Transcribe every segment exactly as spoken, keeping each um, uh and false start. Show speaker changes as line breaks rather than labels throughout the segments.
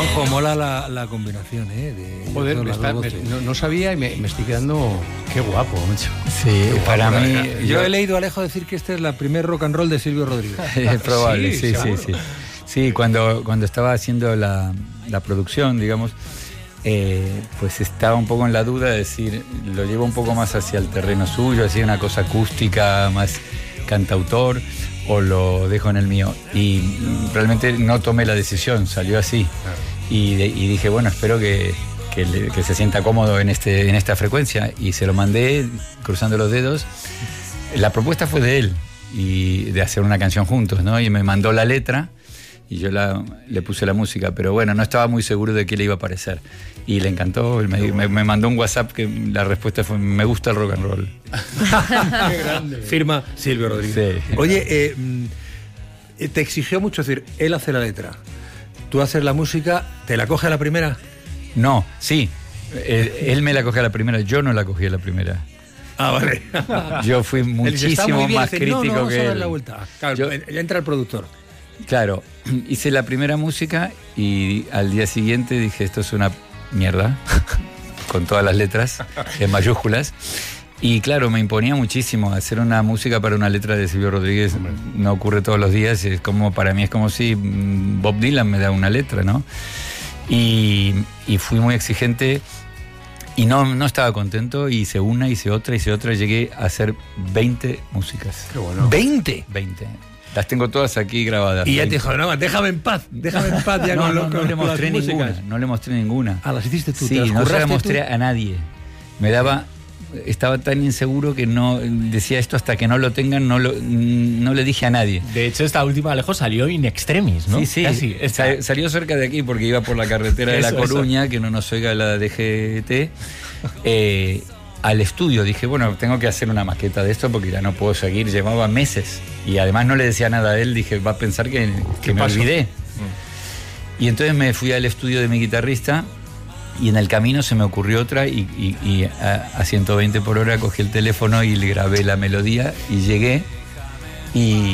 Juanjo, mola la, la combinación, ¿eh? De,
Joder,
de
me
las dos
está, me, no, no sabía y me, me estoy quedando... Qué guapo, macho.
Sí,
Qué
para
guapo,
mí...
Yo, yo he leído a Alejo decir que este es la primer rock and roll de Silvio Rodríguez.
Es probable,
Sí,
sí, sí, sí.
seguro.
Sí, cuando, cuando estaba haciendo la, la producción, digamos, eh, pues estaba un poco en la duda de decir, lo llevo un poco más hacia el terreno suyo, así una cosa acústica, más cantautor, o lo dejo en el mío. Y realmente no tomé la decisión, salió así.
Claro.
Y, de, y dije, bueno, espero que, que, le, que se sienta cómodo en, este, en esta frecuencia. Y se lo mandé cruzando los dedos. La propuesta fue de él, y de hacer una canción juntos, ¿no? Y me mandó la letra y yo la, le puse la música, pero bueno, no estaba muy seguro de qué le iba a parecer. Y le encantó, me, me, me mandó un WhatsApp que la respuesta fue, me gusta el rock and roll.
Qué grande. Firma Silvio Rodríguez.
Sí.
Oye, eh, te exigió mucho, es decir, él hace la letra, tú haces la música, ¿te la coge a la primera?
No, sí, él, él me la cogió a la primera, yo no la cogí a la primera.
Ah, vale.
Yo fui
Él dice, "Está muy
muchísimo
bien",
más
dice, "No,
crítico
no, vamos
que
a dar
él.
la vuelta". Claro,
Yo-
ya entra el productor.
Claro, hice la primera música y al día siguiente dije, esto es una mierda, con todas las letras en mayúsculas. Y claro, me imponía muchísimo hacer una música para una letra de Silvio Rodríguez. No ocurre todos los días, es como, para mí es como si mm, Bob Dylan me da una letra, ¿no? Y, y fui muy exigente y no, no estaba contento, hice una, hice otra, hice otra, llegué a hacer veinte músicas.
Qué bueno.
¿veinte?
veinte. Las tengo todas aquí grabadas.
Y ya te
veinte.
dijo, no, déjame en paz, déjame en paz ya
No,
con,
no,
lo-
no
con
le mostré
las
ninguna,
músicas.
no le mostré ninguna.
Ah, las hiciste tú,
Sí,
te las
no se la
curraste
mostré
tú.
a nadie. Me daba, estaba tan inseguro que no decía esto hasta que no lo tengan, no lo, no le dije a nadie.
De hecho, esta última, Alejo, salió in extremis, ¿no?
Sí, sí,
Casi. Esta-
Sa- salió cerca de aquí porque iba por la carretera de La
Eso, eso.
Coruña, que no nos oiga la D G T, eh, al estudio. Dije, bueno, tengo que hacer una maqueta de esto porque ya no puedo seguir. Llevaba meses y además no le decía nada a él. Dije, va a pensar que, que me
pasó?
olvidé. Y entonces me fui al estudio de mi guitarrista y en el camino se me ocurrió otra y, y- y a, a ciento veinte por hora cogí el teléfono y le grabé la melodía y llegué y,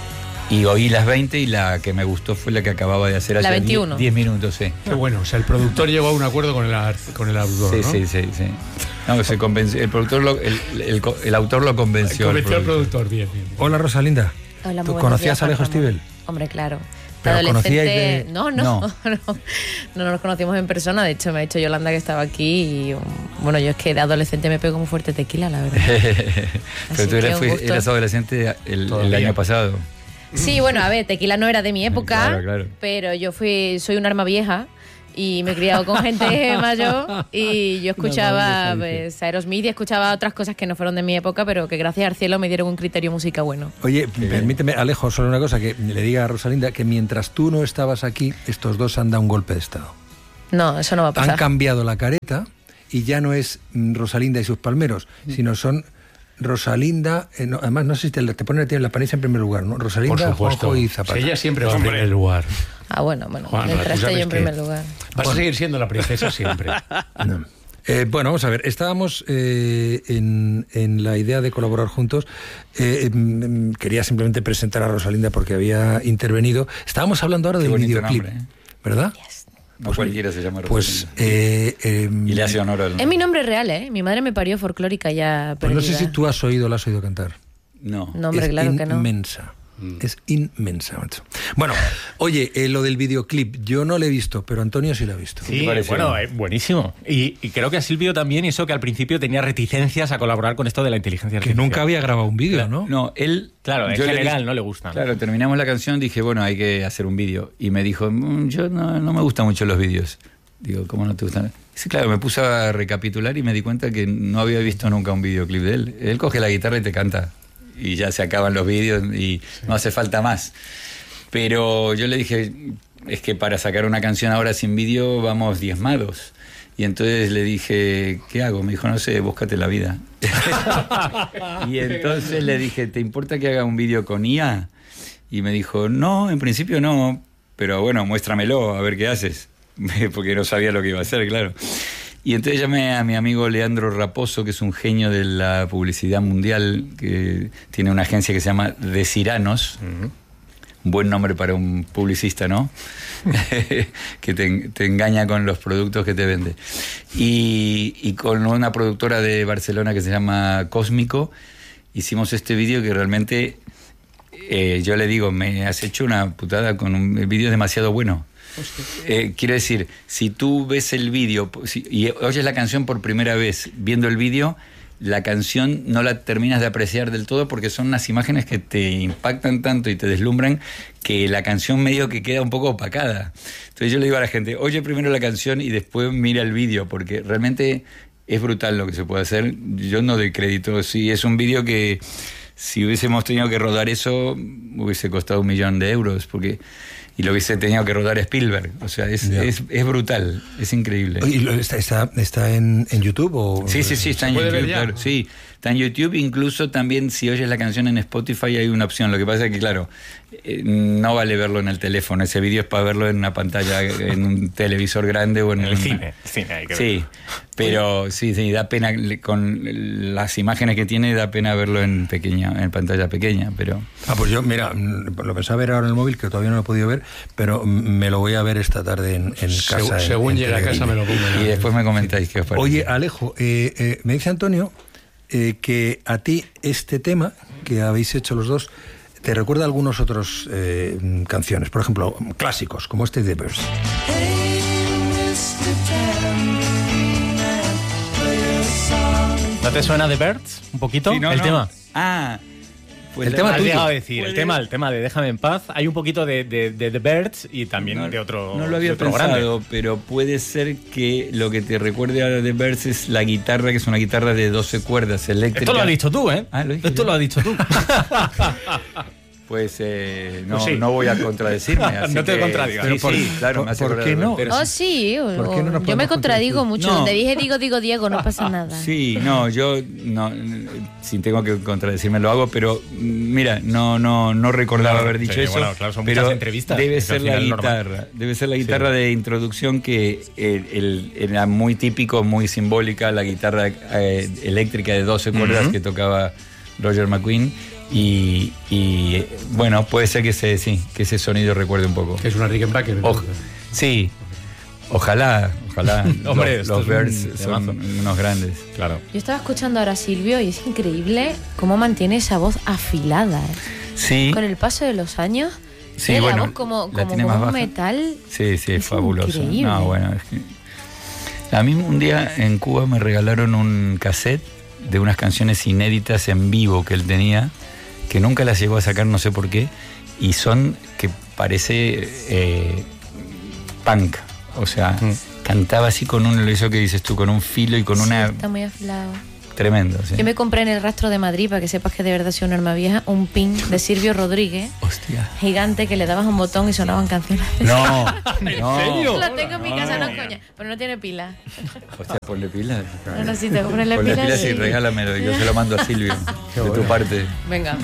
y oí las veinte y la que me gustó fue la que acababa de hacer
La
hace
veintiuno.
diez minutos, sí.
Qué bueno, o sea, el productor llegó a un acuerdo con el, ar- con el autor,
Sí,
¿no?
sí, sí, sí. No, se convenció, el productor lo- el, el co- el autor lo convenció.
Convenció al
al productor.
productor, bien, bien. bien.
Hola, Rosalinda.
Hola, muy
¿Tú
buenos
conocías
días,
a Alejo
Juan Ramón.
Stivel?
Hombre, claro. De
¿Pero
adolescente...
conocíais de-
No, no,
No.
no, no nos conocimos en persona. De hecho, me ha dicho Yolanda que estaba aquí y, um, bueno, yo es que de adolescente me pego muy fuerte tequila, la verdad.
Pero
Así
tú eras,
que un
fui-
gusto.
eras adolescente el, el
Todavía.
año pasado.
Sí, bueno, a ver, tequila no era de mi época,
Claro, claro.
pero yo fui, soy un arma vieja y me he criado con gente mayor y yo escuchaba
arma vieja,
pues, Aerosmith y escuchaba otras cosas que no fueron de mi época, pero que gracias al cielo me dieron un criterio música bueno.
Oye, permíteme, Alejo, solo una cosa, que le diga a Rosalinda que mientras tú no estabas aquí, estos dos han dado un golpe de estado.
No, eso no va a
Han
pasar.
cambiado la careta y ya no es mm, Rosalinda y sus palmeros, sino son Rosalinda, eh, no, además no sé si te, te ponen a ti en la paliza en primer lugar, ¿no?
Por
Rosalinda,
supuesto.
Juanjo y Zapata.
Si ella siempre va en primer lugar.
Ah, bueno, bueno,
Juan,
mientras
tú
esté
sabes
yo en
que-
primer lugar.
Vas a seguir siendo la princesa siempre.
No. Eh, bueno, vamos a ver, estábamos eh, en, en la idea de colaborar juntos. Eh, mm, quería simplemente presentar a Rosalinda porque había intervenido. Estábamos hablando ahora
Qué
del
bonito
videoclip,
nombre, ¿eh?
¿verdad?
No cualquiera se llama
Pues,
Rosalinda.
eh, eh,
Y le hace honor al...
Es mi nombre real, ¿eh? Mi madre me parió folclórica ya
pues no sé
perdida.
si tú has oído, la has oído cantar.
No.
No, hombre,
es
claro que no.
inmensa. Es inmensa, macho. Bueno, oye, eh, lo del videoclip, yo no lo he visto, pero Antonio sí lo ha visto.
¿Qué te
Sí,
pareció?
bueno, eh, buenísimo. Y, y creo que a Silvio también, eso que al principio tenía reticencias a colaborar con esto de la inteligencia
Que
artificial.
nunca había grabado un vídeo, ¿no?
No, él...
Claro, en
yo le
general
dije-
no le gusta. ¿no?
Claro, terminamos la canción, dije, bueno, hay que hacer un vídeo. Y me dijo, "Mm, yo no, no me gustan mucho los vídeos. Digo, ¿cómo no te gustan? Sí, claro, me puse a recapitular y me di cuenta que no había visto nunca un videoclip de él. Él coge la guitarra y te canta. Y ya se acaban los vídeos y no hace falta más. Pero yo le dije, es que para sacar una canción ahora sin vídeo vamos diezmados. Y entonces le dije, ¿qué hago? Me dijo, no sé, búscate la vida. Y entonces le dije, ¿te importa que haga un vídeo con I A? Y me dijo, no, en principio no, pero bueno, muéstramelo, a ver qué haces. Porque no sabía lo que iba a hacer, claro. Y entonces llamé a mi amigo Leandro Raposo, que es un genio de la publicidad mundial, que tiene una agencia que se llama De Ciranos. un buen nombre para un publicista, ¿no? que te, te engaña con los productos que te vende. Y, y con una productora de Barcelona que se llama Cósmico, hicimos este vídeo que realmente, eh, yo le digo, me has hecho una putada con un vídeo demasiado bueno. Eh, quiero decir, si tú ves el vídeo si, y oyes la canción por primera vez viendo el vídeo, la canción no la terminas de apreciar del todo porque son unas imágenes que te impactan tanto y te deslumbran que la canción medio que queda un poco opacada. Entonces yo le digo a la gente, oye primero la canción y después mira el vídeo, porque realmente es brutal lo que se puede hacer. Yo no doy crédito. Sí, es un vídeo que si hubiésemos tenido que rodar eso hubiese costado un millón de euros, porque y lo hubiese tenido que rodar Spielberg. O sea, es, es, es brutal, es increíble.
¿Y está, está, está en, en YouTube? O...
Sí, sí, sí, está en YouTube. Claro, sí, está en YouTube. Incluso también si oyes la canción en Spotify hay una opción. Lo que pasa es que, claro, eh, no vale verlo en el teléfono. Ese vídeo es para verlo en una pantalla, en un televisor grande o en,
en el
una...
cine. cine hay que
sí, pero sí, sí, da pena, con las imágenes que tiene, da pena verlo en pequeña, en pantalla pequeña, pero...
Ah, pues yo, mira, lo pensaba ver ahora en el móvil, que todavía no lo he podido ver, pero me lo voy a ver esta tarde en, en casa.
Según, según
en,
llegue
en
a casa me lo pongo.
Y después me comentáis qué os parece.
Oye, Alejo, eh, eh, me dice Antonio eh, que a ti este tema que habéis hecho los dos te recuerda a algunos otros eh, canciones, por ejemplo, clásicos, como este de Birds.
¿No te suena The Birds un poquito?
Sí, no,
el
no.
tema.
Ah, pues
el
la-
tema
Has
tuyo.
llegado a decir, el
Puede-
tema, el tema de Déjame en paz. Hay un poquito de, de, de The Birds y también
no,
de otro
no lo
de
había
otro
pensado,
grande.
pero puede ser que lo que te recuerde a The Birds es la guitarra, que es una guitarra de doce cuerdas eléctrica.
Esto lo has dicho tú, ¿eh?
Ah, lo dije
Esto
yo.
lo has dicho tú.
Pues eh, no,
Pues sí.
no voy a contradecirme. Así
No te
que-
contradigas.
Sí,
Pero por-
sí, claro,
por-
me hace
¿por
acordar
qué
de
no?
Birds.
Oh, sí, o-
¿Por qué no nos
yo me
podemos
contradigo
contradecir?
mucho.
No.
Donde dije digo, digo, Diego, no pasa nada.
Sí, no, yo no, si tengo que contradecirme lo hago, pero mm, mira, no, no, no recordaba
Claro,
haber dicho
sí,
eso.
bueno, claro, son
pero
muchas entrevistas,
Debe
es que al
ser la
final es normal.
guitarra, debe ser la guitarra de introducción que eh, el- era muy típico, muy simbólica, la guitarra eh, eléctrica de doce cuerdas que tocaba Roger McGuinn. Y, y, eh, bueno, puede ser que ese, sí, que ese sonido recuerde un poco.
Que es una Rickenbacker.
Oj- sí, ojalá, ojalá.
Hombre,
los,
esto
los
es un
Birds son
temazo.
unos grandes.
Claro.
Yo estaba escuchando ahora a Silvio y es increíble cómo mantiene esa voz afilada. ¿eh?
Sí.
Con el paso de los años,
Sí,
tiene
bueno,
la voz como,
la
como,
tiene
como
más
un
baja.
metal.
Sí, sí, es,
Es
fabuloso.
increíble.
No, bueno, es que... A mí un día en Cuba me regalaron un cassette de unas canciones inéditas en vivo que él tenía, que nunca las llegó a sacar, no sé por qué, y son que parece eh, punk. O sea, cantaba así con un, eso que dices tú, con un filo y con
Sí,
una...
está muy afilado.
Tremendo, sí.
Yo me compré en el Rastro de Madrid, para que sepas que de verdad soy un alma vieja, un pin de Silvio Rodríguez,
Hostia.
gigante, que le dabas un botón y sonaban canciones.
No,
¿En
no.
serio?
Lo tengo en mi
No.
casa, no es coña, pero no tiene pila.
Hostia, ponle pilas.
No necesito ponerle
Ponle
pilas.
pilas y
y-
regálamelo. Yo se lo mando a Silvio, de tu parte.
Venga.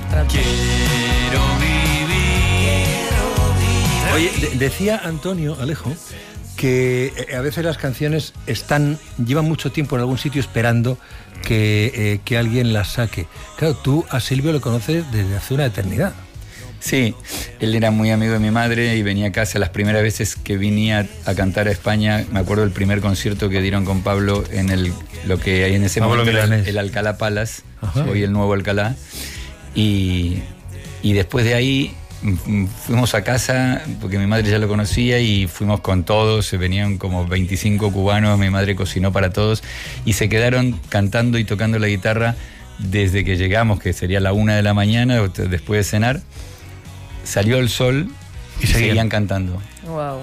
Oye, de- decía Antonio, Alejo, que eh, a veces las canciones están llevan mucho tiempo en algún sitio esperando que, eh, que alguien las saque. Claro, tú a Silvio lo conoces desde hace una eternidad.
Sí, él era muy amigo de mi madre y venía a casa. Las primeras veces que venía a cantar a España, me acuerdo del primer concierto que dieron con Pablo en el lo que hay en ese
Pablo
momento, el,
Milanés.
el Alcalá Palace,
Ajá.
hoy el nuevo Alcalá. Y, y después de ahí mm, fuimos a casa, porque mi madre ya lo conocía, y fuimos con todos, se venían como veinticinco cubanos, mi madre cocinó para todos, y se quedaron cantando y tocando la guitarra desde que llegamos, que sería la una de la mañana, o t- después de cenar. Salió el sol y,
Y seguían.
seguían cantando.
Wow.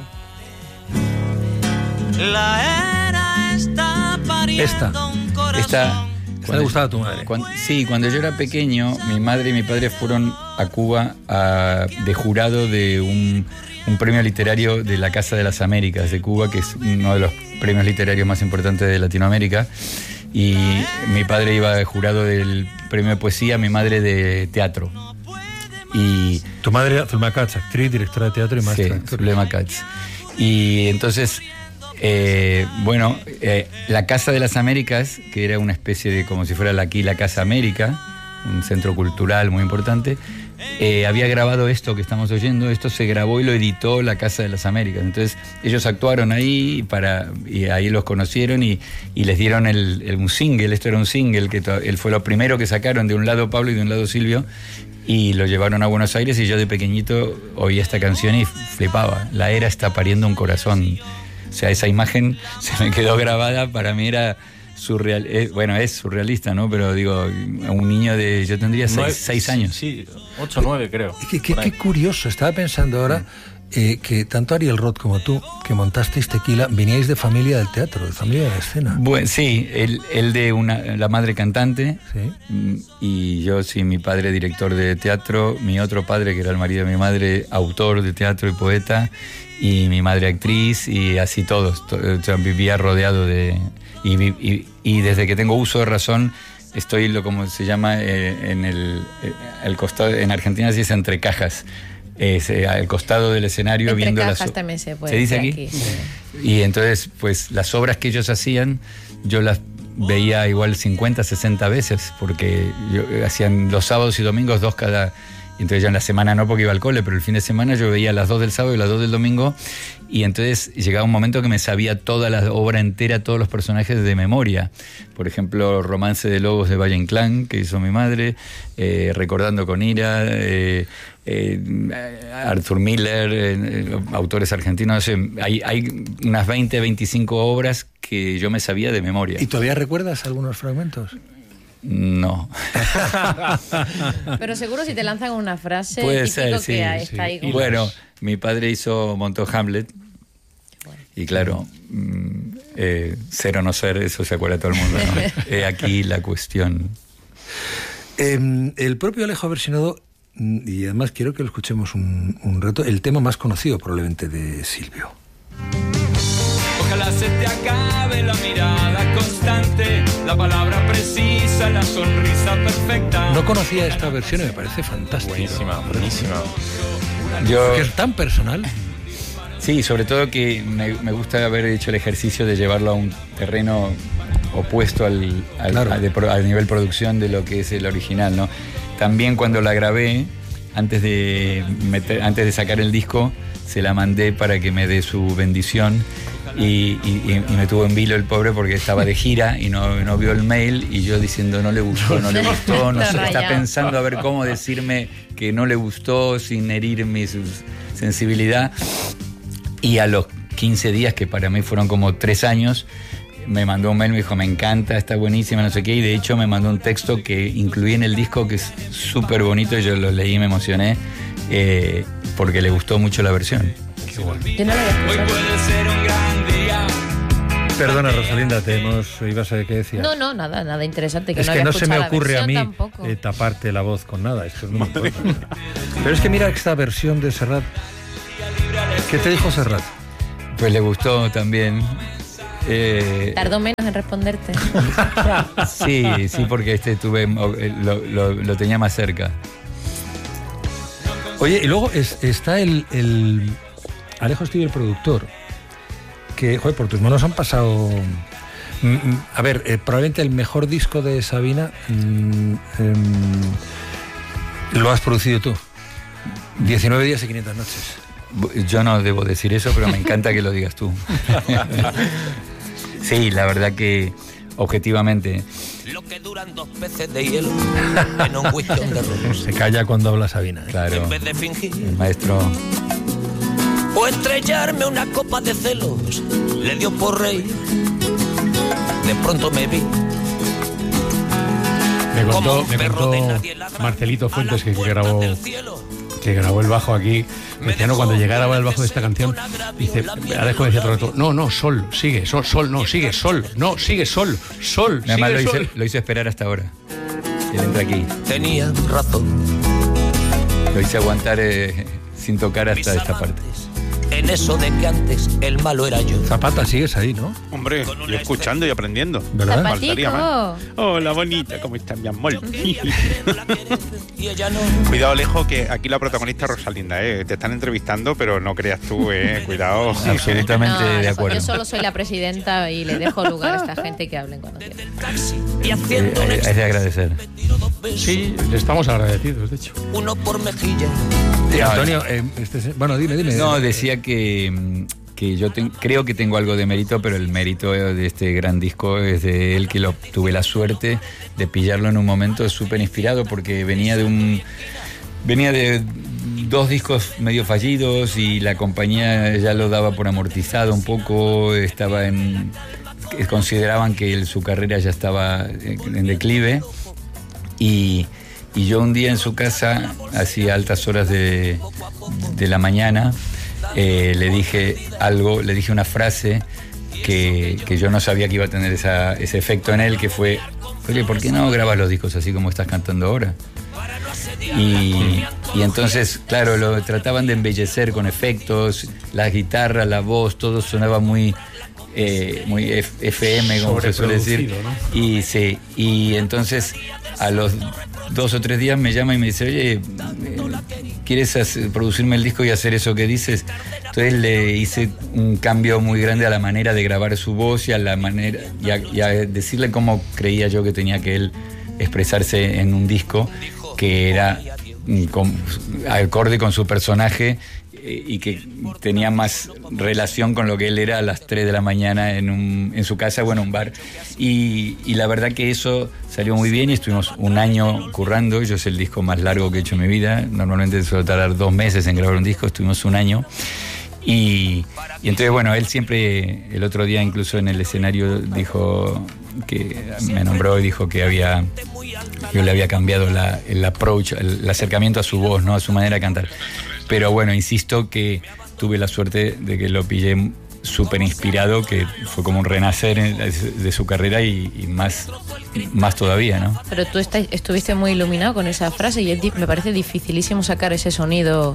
La era está pariendo
Esta.
un corazón.
Esta,
¿Te ha gustado a tu madre?
Cuando- sí, cuando yo era pequeño, mi madre y mi padre fueron a Cuba a- de jurado de un, un premio literario de la Casa de las Américas de Cuba, que es uno de los premios literarios más importantes de Latinoamérica. Y mi padre iba de jurado del premio de poesía, mi madre de teatro. Y
Tu madre era Zulma Katz, actriz, directora de teatro y maestra.
sí, Zulema Katz. Y entonces, eh, bueno, eh, la Casa de las Américas, que era una especie de, como si fuera la- aquí la Casa América, un centro cultural muy importante, eh, había grabado esto que estamos oyendo, esto se grabó y lo editó la Casa de las Américas. Entonces ellos actuaron ahí para, y ahí los conocieron y, y les dieron el, el, un single, esto era un single, que to, él fue lo primero que sacaron, de un lado Pablo y de un lado Silvio, y lo llevaron a Buenos Aires y yo de pequeñito oía esta canción y flipaba. La era está pariendo un corazón. O sea, esa imagen se me quedó grabada, para mí era surreal, eh, bueno, es surrealista, ¿no? Pero digo, a un niño de, yo tendría seis, nueve, seis años.
Sí, ocho, nueve creo.
Qué, qué, qué curioso, estaba pensando ahora eh, que tanto Ariel Roth como tú, que montasteis Tequila, veníais de familia del teatro, de familia de la escena.
Bueno, sí, él, él de una, la madre cantante,
¿sí?
Y yo sí, mi padre director de teatro, mi otro padre, que era el marido de mi madre, autor de teatro y poeta, y mi madre actriz, y así todos. O sea, vivía rodeado de... Y, y, y desde que tengo uso de razón, estoy, lo como se llama, eh, en el, eh, el costado, en Argentina se dice entre cajas, eh, se, al costado del escenario,
entre
viendo
cajas
las...
también se puede
¿Se dice aquí?
aquí sí.
Y entonces, pues, las obras que ellos hacían, yo las veía igual cincuenta, sesenta veces, porque yo, hacían los sábados y domingos dos cada... Entonces yo en la semana no, porque iba al cole, pero el fin de semana yo veía las dos del sábado y las dos del domingo, y entonces llegaba un momento que me sabía toda la obra entera, todos los personajes de memoria. Por ejemplo, Romance de Lobos de Valle Inclán, que hizo mi madre, eh, Recordando con Ira, eh, eh, Arthur Miller, eh, autores argentinos. Eh, hay, hay unas veinte, veinticinco obras que yo me sabía de memoria.
¿Y todavía recuerdas algunos fragmentos?
No.
Pero seguro si te lanzan una frase,
puede
típico
ser,
que
sí,
está
sí.
ahí como...
Bueno, mi padre hizo, montó Hamlet, bueno. Y claro, mm, eh, ser o no ser, eso se acuerda todo el mundo, ¿no? eh, aquí la cuestión.
Eh, el propio Alejo ha versionado, y además quiero que lo escuchemos un, un rato, el tema más conocido probablemente de Silvio.
Ojalá se te acabe la mirada constante, la palabra precisa, la sonrisa perfecta.
No conocía esta versión y me parece fantástica.
Buenísima, buenísima.
Yo,
Porque es tan personal.
Sí, sobre todo que me, me gusta haber hecho el ejercicio de llevarlo a un terreno opuesto al, al,
claro.
al, de, al nivel producción de lo que es el original, ¿no? También cuando la grabé, antes de, meter, antes de sacar el disco, se la mandé para que me dé su bendición. Y, y, y me tuvo en vilo el pobre porque estaba de gira y no, no vio el mail, y yo diciendo no le gustó, no le gustó, no sé, está pensando a ver cómo decirme que no le gustó sin herir mi sensibilidad. Y a los quince días, que para mí fueron como tres años, me mandó un mail, me dijo me encanta, está buenísima, no sé qué, y de hecho me mandó un texto que incluí en el disco que es súper bonito, y yo lo leí y me emocioné eh, porque le gustó mucho la versión.
Yo no lo
Hoy puede ser un gran día.
Perdona, Rosalinda, te hemos... ¿Ibas a ver qué decías?
No, no, nada, nada interesante. Que
es
no
que
había
no se me
escuchado la
ocurre a mí
tampoco.
eh, taparte la voz con nada. Esto es muy importante. Pero es que mira esta versión de Serrat. ¿Qué te dijo Serrat?
Pues le gustó también. Eh,
Tardó menos en responderte.
sí, sí, porque este tuve lo, lo, lo tenía más cerca.
Oye, y luego es, está el, el Alejo Stivel, el productor, que, joder, por tus manos han pasado... Mm, a ver, eh, probablemente el mejor disco de Sabina mm, eh, lo has producido tú. diecinueve días y quinientas noches.
Yo no debo decir eso, pero me encanta que lo digas tú. Sí, la verdad que, objetivamente...
Lo que duran dos peces de hielo en un whisky on the rocks.
Se calla cuando habla Sabina. ¿eh?
Claro,
En vez de fingir
el maestro...
o estrellarme una copa de celos, le dio por reír. De pronto me vi.
Me
como
contó,
un
me
perro
contó
de nadie ladrando
Marcelito
a
Fuentes,
las
que, que
puertas
grabó
del cielo.
que grabó el bajo aquí. Me decía, no, cuando llegara el bajo de esta canción, dice, Alejo decía todo el rato, no, no, sol, sigue, sol, sol, no, sigue, sol, no, sigue, sol, sol,
Nada más
sigue,
lo
sol.
hice, lo hice esperar hasta ahora. Y él entra aquí.
Tenía razón.
Lo hice aguantar eh, sin tocar hasta esta parte.
en eso de que antes el malo era yo.
Zapata, sigues ahí, ¿no?
Hombre, y escuchando y aprendiendo.
¿Verdad?
Faltaría más. Hola, bonita, ¿cómo estás, mi amor?
Y ella no.
Cuidado, Alejo, que aquí la protagonista es Rosalinda, ¿eh? Te están entrevistando, pero no creas tú, ¿eh? Cuidado.
Absolutamente
No,
de
yo
acuerdo.
solo soy la presidenta y le dejo lugar a esta gente que hablen cuando quieran.
Y haciendo un
Eh, Es de agradecer.
Sí, le estamos agradecidos, de hecho.
uno por mejilla.
Sí, Antonio, eh, este es- bueno, dime, dime.
No, decía que, mm, que yo te- creo que tengo algo de mérito, pero el mérito de este gran disco es de él, que lo tuve la suerte de pillarlo en un momento súper inspirado, porque venía de un venía de dos discos medio fallidos y la compañía ya lo daba por amortizado un poco, estaba en consideraban que él, su carrera ya estaba en, en declive y Y yo un día en su casa, hacía altas horas de, de la mañana, eh, le dije algo, le dije una frase que, que yo no sabía que iba a tener esa, ese efecto en él, que fue, oye, ¿por qué no grabas los discos así como estás cantando ahora? Y, y entonces, claro, lo trataban de embellecer con efectos, la guitarra, la voz, todo sonaba muy... Eh, muy F- FM, como se suele decir.
¿No?
Y sí, y entonces a los dos o tres días me llama y me dice, oye, eh, ¿quieres hacer- producirme el disco y hacer eso que dices? Entonces le hice un cambio muy grande a la manera de grabar su voz y a la manera y a, y a decirle cómo creía yo que tenía que él expresarse en un disco que era mm, con- acorde con su personaje eh, y que tenía más relación con lo que él era a las tres de la mañana en, un, en su casa o en un bar. Y, y la verdad que eso salió muy bien y estuvimos un año currando. Yo es el disco más largo que he hecho en mi vida. Normalmente suelo tardar dos meses en grabar un disco, estuvimos un año. Y, y entonces, bueno, él siempre, el otro día incluso en el escenario dijo que me nombró y dijo que había yo le había cambiado la, el approach, el, el acercamiento a su voz, ¿no? A su manera de cantar. Pero bueno, insisto que tuve la suerte de que lo pillé súper inspirado, que fue como un renacer en- de su carrera y, y más, más todavía, ¿no?
Pero tú está- estuviste muy iluminado con esa frase y es di- me parece dificilísimo sacar ese sonido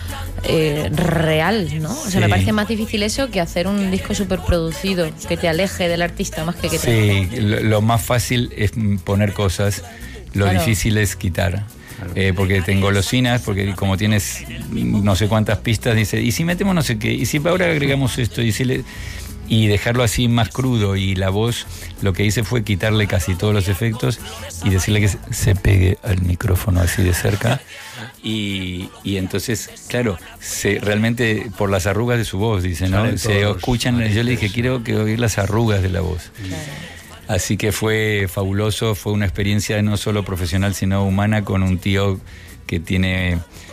eh, real, ¿no? O sea,
Sí.
me parece más difícil eso que hacer un disco súper producido, que te aleje del artista más que que te...
Sí, lo, lo más fácil es poner cosas, lo
Claro.
difícil es quitar. Eh, porque te engolosinas, porque como tienes no sé cuántas pistas, dice, y si metemos no sé qué, y si ahora agregamos esto, y si le... y dejarlo así más crudo, y la voz lo que hice fue quitarle casi todos los efectos y decirle que se- se pegue al micrófono así de cerca y, y entonces, claro, se, realmente por las arrugas de su voz, dice, ¿no?
Salen
Se
todos
escuchan, yo le dije,
matices.
quiero que oír las arrugas de la voz. Así que fue fabuloso, fue una experiencia no solo profesional, sino humana, con un tío que tiene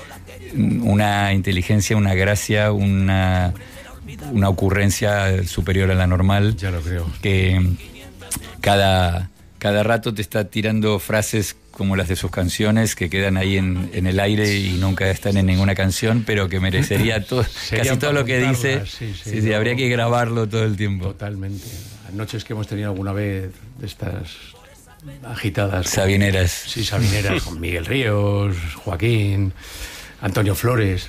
una inteligencia, una gracia, una, una ocurrencia superior a la normal.
Ya lo creo.
Que cada, cada rato te está tirando frases como las de sus canciones que quedan ahí en, en el aire y nunca están en ninguna canción, pero que merecería todo,
Sería
casi todo
para
lo que dice.
contarlas, sí, sí,
Sí, sí,
no.
habría que grabarlo todo el tiempo.
Totalmente. Las noches que hemos tenido alguna vez de estas agitadas. con-
Sabineras.
Sí, sabineras, con Miguel Ríos, Joaquín, Antonio Flores.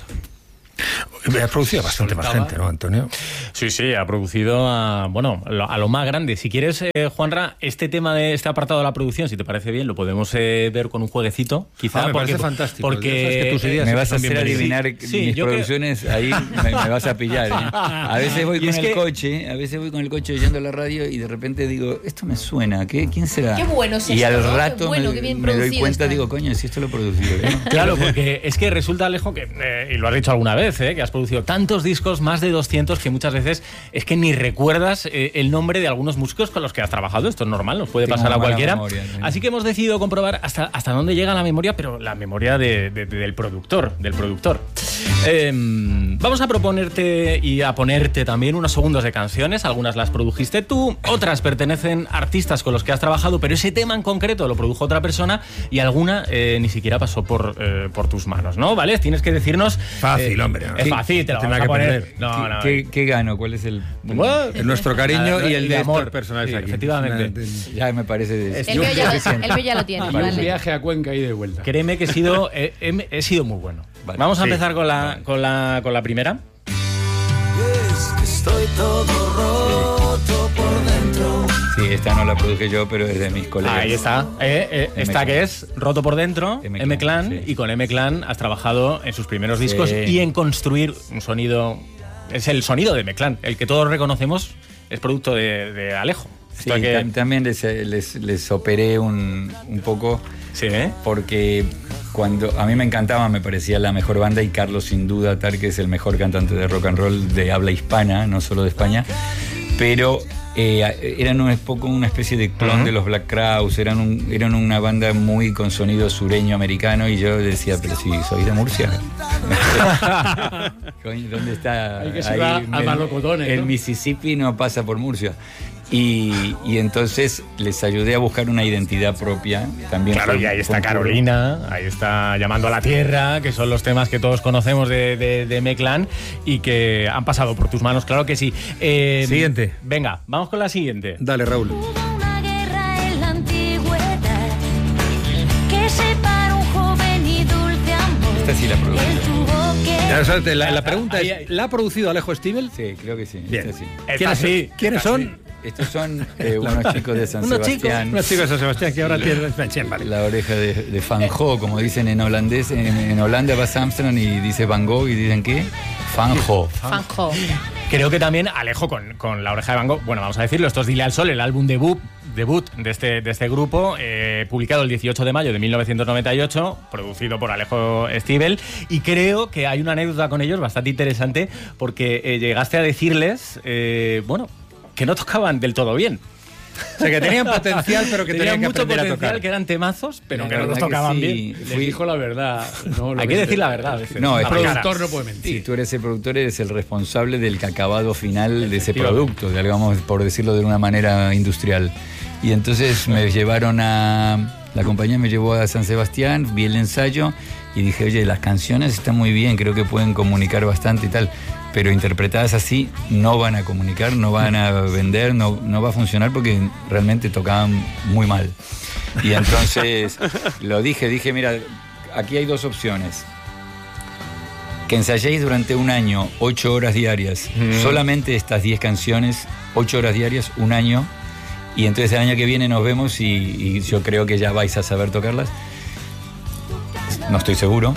Ha producido bastante más
Soltaba.
gente, ¿no, Antonio?
Sí, sí, ha producido a, bueno, lo- a lo más grande. Si quieres, eh, Juanra, este tema de este apartado de la producción, si te parece bien, lo podemos eh, ver con un jueguecito, quizá.
Ah, me
porque,
parece fantástico.
Porque
Ya sabes que tus ideas
Me vas a
son
hacer
bienvenidas.
adivinar
Sí,
mis
yo creo-
producciones, ahí me, me vas a pillar. ¿eh? A veces voy
Y
con
es
el
que-
coche, a veces voy con el coche oyendo la radio y de repente digo, esto me suena, ¿qué? ¿Quién será?
Qué bueno es
Y
esto,
al
¿no? Qué
rato
bueno,
me,
qué bien
me doy
producido
cuenta,
está.
digo, coño, si esto lo he producido yo.
Claro, porque es que resulta, Alejo, que, eh, y lo has dicho alguna vez, eh, que has producido tantos discos, más de doscientos, que muchas veces es que ni recuerdas eh, el nombre de algunos músicos con los que has trabajado. Esto es normal, nos puede
Tengo
pasar a
mala
cualquiera.
memoria, sí.
Así que hemos decidido comprobar hasta, hasta dónde llega la memoria, pero la memoria de- de- de- del productor, del productor. Eh, vamos a proponerte y a ponerte también unos segundos de canciones. Algunas las produjiste tú, otras pertenecen a artistas con los que has trabajado, pero ese tema en concreto lo produjo otra persona y alguna eh, ni siquiera pasó por, eh, por tus manos, ¿no? ¿Vale? Tienes que decirnos...
Fácil,
eh,
hombre.
Es fácil, te lo
Tendrá
vamos a
que
poner.
perder.
No, no.
¿Qué, qué gano? ¿Cuál es el...?
What?
Nuestro cariño
Nada,
y el de
amor.
estos personajes
Sí,
aquí.
efectivamente.
Ya me parece...
El mío ya, lo- el mío ya lo tiene.
Y un
vale.
viaje a Cuenca y de vuelta.
Créeme que he sido, he, he- he sido muy bueno.
Vale.
Vamos a
Sí.
empezar con la,
Vale.
con la, con la primera.
esta no la produje yo, pero es de mis colegas.
Ahí está. Eh, eh, esta que es Roto por Dentro,
M-Clan,
M-Clan,
sí.
y con M-Clan has trabajado en sus primeros
Sí.
discos y en construir un sonido. Es el sonido de M-Clan, el que todos reconocemos es producto de, de Alejo.
Sí,
Esto que-
tam- también les, les, les operé un, un poco
Sí, ¿eh?
porque cuando a mí me encantaba, me parecía la mejor banda y Carlos sin duda tal que es el mejor cantante de rock and roll de habla hispana, no solo de España, pero eh, eran un poco una especie de clon
Uh-huh.
de los Black Crowes, eran, un, eran una banda muy con sonido sureño americano y yo decía, pero si soy de Murcia. Coño, ¿dónde está?
Hay que se va a
el-
Malocotones,
el
¿no?
Mississippi no pasa por Murcia. Y, y entonces les ayudé a buscar una identidad propia. También
Claro,
fue-
y ahí
fue
está
un curro.
Carolina, ahí está Llamando a la Tierra, que son los temas que todos conocemos de, de, de M-Clan y que han pasado por tus manos, claro que sí. Eh,
Siguiente.
Venga, vamos con la siguiente.
Dale, Raúl.
Hubo una guerra en la antigüedad que separó un joven y dulce amor.
Esta sí la produje
Él
yo.
tuvo que
Ya, o sea, te- la, la pregunta
Ahí,
es,
ahí.
¿la ha producido Alejo Stivel?
Sí, creo que sí.
Bien.
esta sí.
Esta
¿Quiénes,
sí,
¿quiénes
esta
son?
sí.
Estos son eh, unos chicos de San
Unos chicos,
Sebastián.
unos chicos de San Sebastián que ahora tienen... Bien, vale.
La oreja de, de Van Gogh, como dicen en holandés. En, en Holanda vas a Amsterdam y dice Van Gogh y dicen ¿qué? Van Gogh.
Fanjo.
Creo que también Alejo con, con La Oreja de Van Gogh, bueno, vamos a decirlo, esto es Dile al Sol, el álbum debut, debut de, este, de este grupo, eh, publicado el dieciocho de mayo de mil novecientos noventa y ocho, producido por Alejo Stivel, y creo que hay una anécdota con ellos bastante interesante porque eh, llegaste a decirles, eh, bueno, que no tocaban del todo bien.
O sea, que tenían potencial, pero que tenían,
Tenían
que
mucho
aprender a
potencial,
tocar.
que eran temazos, pero
La
que no los
verdad que
tocaban
sí.
bien.
Les
Fui-
dijo la verdad. No, lo
Hay que decir la verdad a veces.
No,
A
es
la
que-
El
cara.
productor no puede mentir.
Si tú eres el productor, eres el responsable del acabado final de ese
Efectivamente.
producto, de, digamos, por decirlo de una manera industrial. Y entonces me llevaron a... La compañía me llevó a San Sebastián, vi el ensayo y dije, oye, las canciones están muy bien, creo que pueden comunicar bastante y tal, pero interpretadas así no van a comunicar, no van a vender, no, no va a funcionar porque realmente tocaban muy mal. Y entonces lo dije, dije, mira, aquí hay dos opciones. Que ensayéis durante un año, ocho horas diarias, solamente estas diez canciones, ocho horas diarias, un año, y entonces el año que viene nos vemos y, y yo creo que ya vais a saber tocarlas. No estoy seguro.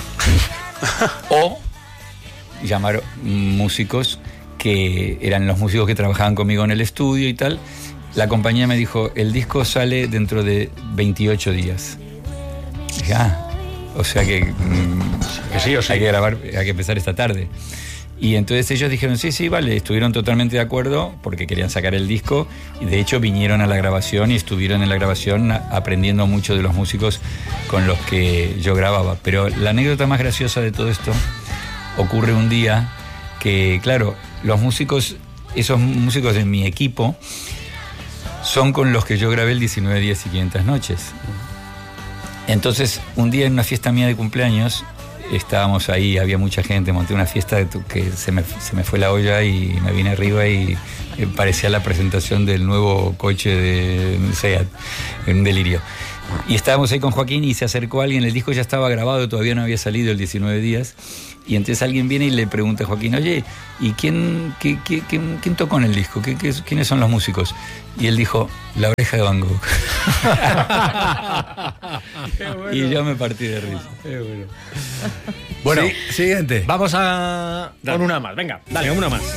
O llamar músicos que eran los músicos que trabajaban conmigo en el estudio y tal. La compañía me dijo, el disco sale dentro de veintiocho días. Dije, ah, o sea que, mm,
Que sí o sí.
hay que grabar, hay que empezar esta tarde. Y entonces ellos dijeron, sí, sí, vale, estuvieron totalmente de acuerdo porque querían sacar el disco y de hecho vinieron a la grabación y estuvieron en la grabación a- aprendiendo mucho de los músicos con los que yo grababa. Pero la anécdota más graciosa de todo esto ocurre un día que, claro, los músicos, esos músicos de mi equipo son con los que yo grabé el diecinueve días y quinientas noches. Entonces, un día en una fiesta mía de cumpleaños, estábamos ahí, había mucha gente, monté una fiesta de tu- que se me, se me fue la olla y me vine arriba y eh, parecía la presentación del nuevo coche de SEAT, en un delirio. Y estábamos ahí con Joaquín y se acercó alguien, el disco ya estaba grabado, todavía no había salido el diecinueve días, y entonces alguien viene y le pregunta a Joaquín, oye, ¿y quién, qué, qué, quién, quién tocó en el disco? ¿Qué, qué, ¿Quiénes son los músicos? Y él dijo, La Oreja de Van Gogh. Y yo me partí de risa.
Bueno,
Sí, siguiente.
vamos a con una más. Venga, dale, una más.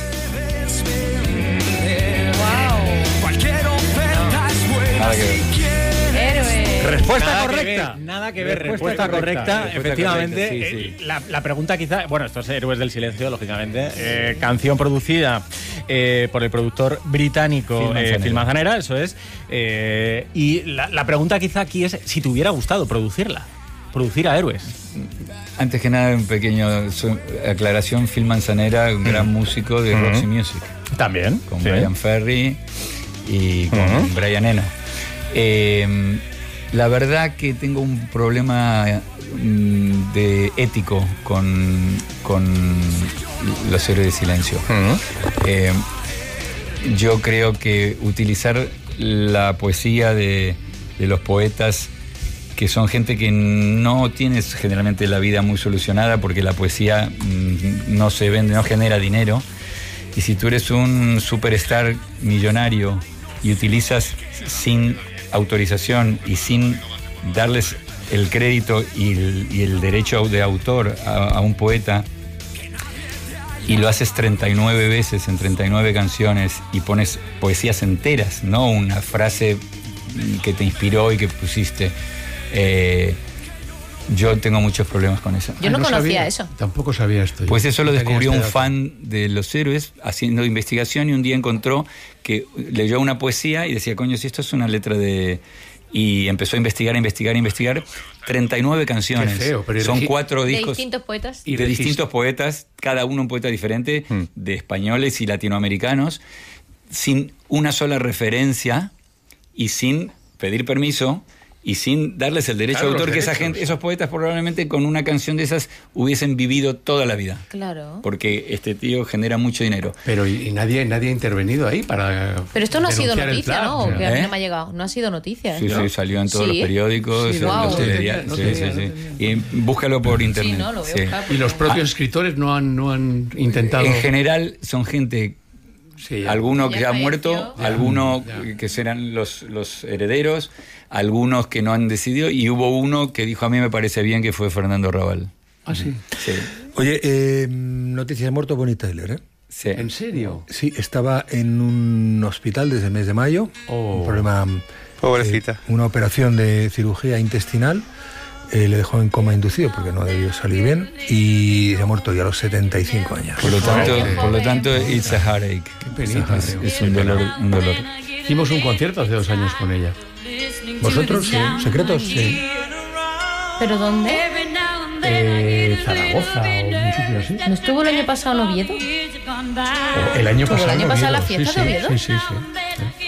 Nada que ver.
Héroe.
Respuesta
Nada que
correcta.
ver, nada que ver,
Respuesta
respuesta, correcta,
correcta,
respuesta
efectivamente.
correcta, sí,
Eh,
sí.
La, la pregunta quizá, bueno, esto es Héroes del Silencio, lógicamente. Eh, canción producida eh, por el productor británico
Phil
eh,
Manzanera.
Phil Manzanera, eso es. Eh, y la, la pregunta quizá aquí es si te hubiera gustado producirla, producir a Héroes.
Antes que nada, un pequeño so- aclaración, Phil Manzanera, un gran músico de Roxy Music,
También.
con
sí.
Brian Ferry y con
Ujú.
Brian Eno. Eh, la verdad que tengo un problema mm, de ético con, con los Héroes de Silencio. Eh, yo creo que utilizar la poesía de, de los poetas, que son gente que no tiene generalmente la vida muy solucionada porque la poesía mm, no se vende, no genera dinero. Y si tú eres un superstar millonario y utilizas sin autorización y sin darles el crédito y el, y el derecho de autor a, a un poeta, y lo haces treinta y nueve veces en treinta y nueve canciones y pones poesías enteras, no una frase que te inspiró y que pusiste. Eh, yo tengo muchos problemas con eso.
Yo no,
Ah,
conocía
sabía.
eso.
Tampoco sabía esto.
Pues eso lo
No tenía
descubrió
este
un
dato.
fan de Los Héroes haciendo investigación, y un día encontró que leyó una poesía y decía, coño, si esto es una letra de... Y empezó a investigar, investigar, investigar. treinta y nueve canciones.
Qué feo, pero
Son
regi-
cuatro
De
discos
distintos poetas.
y de
regist-
distintos poetas, cada uno un poeta diferente,
Hmm.
de españoles y latinoamericanos, sin una sola referencia y sin pedir permiso y sin darles el derecho
Claro,
de autor,
los
que esa
derechos.
gente, esos poetas probablemente con una canción de esas hubiesen vivido toda la vida.
Claro.
Porque este tío genera mucho dinero.
Pero y, y nadie, nadie ha intervenido ahí para.
Pero esto no ha sido
denunciar el
noticia,
plan,
¿no?
o sea.
Que a mí
¿Eh?
no me ha llegado. No ha sido noticia.
Sí,
¿no?
sí, salió en todos
Sí.
los periódicos,
Sí,
en
guau.
los
No
telediarios.
tenía- no
Sí,
tenía,
sí,
no
sí.
tenía.
Y búscalo por internet.
Sí, no, lo voy a
Sí.
buscar.
Y los propios escritores no han, no han intentado.
En general son gente,
Sí, ya.
alguno que
Ya
ha
falleció.
muerto,
Ya,
algunos
ya.
que serán los, los herederos, algunos que no han decidido, y hubo uno que dijo, a mí me parece bien, que fue Fernando Raval.
Ah, sí.
Sí,
Oye, eh, noticias, muerto Bonnie Tyler, ¿eh?
sí.
¿En serio?
Sí, estaba en un hospital desde el mes de mayo.
Oh.
Un problema.
Pobrecita.
eh, una operación de cirugía intestinal. eh, le dejó en coma inducido porque no debió salir bien. Y se ha muerto ya a los setenta y cinco años.
Por lo tanto,
Joder.
por lo tanto, it's a heartache.
Qué penita.
Es,
tío.
es un dolor, un dolor.
Hicimos un concierto hace dos años con ella.
¿Vosotros? Sí. ¿Secretos? Sí.
¿Pero dónde?
Eh, Zaragoza o un sitio así.
¿No estuvo el año pasado en Oviedo?
O el año
¿Estuvo
pasado.
el año
en
pasado la
Oviedo.
fiesta
sí,
de
sí,
Oviedo?
Sí, sí, sí.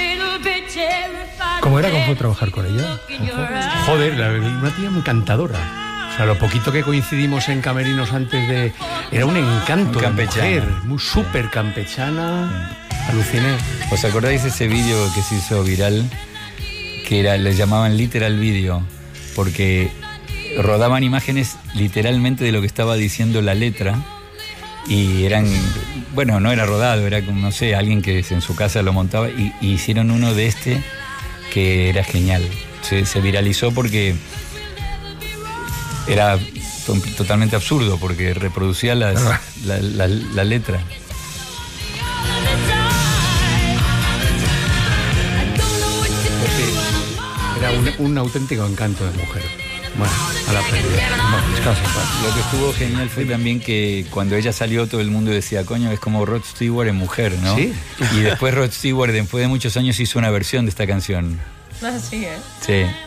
¿Cómo era? ¿Cómo fue trabajar con ella?
Joder, la- una tía encantadora. O sea, lo poquito que coincidimos en camerinos antes de... Era un encanto de
Campechana.
mujer, muy súper campechana. Aluciné.
¿Os acordáis de ese vídeo que se hizo viral? Que era, le llamaban literal video, porque rodaban imágenes literalmente de lo que estaba diciendo la letra, y eran, bueno, no era rodado, era como, no sé, alguien que en su casa lo montaba, y, y hicieron uno de este que era genial. Se, se viralizó porque era to- totalmente absurdo, porque reproducía las, la, la- la letra.
Era un, un auténtico encanto de mujer. Bueno, a la pérdida. Bueno, descansa en paz.
Lo que estuvo genial fue también que cuando ella salió todo el mundo decía, coño, es como Rod Stewart en mujer, ¿no?
Sí.
Y después Rod Stewart, después de muchos años, hizo una versión de esta canción.
No es así, ¿eh?
Sí.